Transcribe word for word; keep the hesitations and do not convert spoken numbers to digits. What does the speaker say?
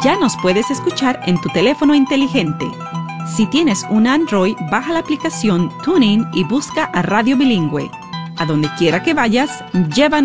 Ya nos puedes escuchar en tu teléfono inteligente. Si tienes un Android, baja la aplicación TuneIn y busca a Radio Bilingüe. A donde quiera que vayas, llévanos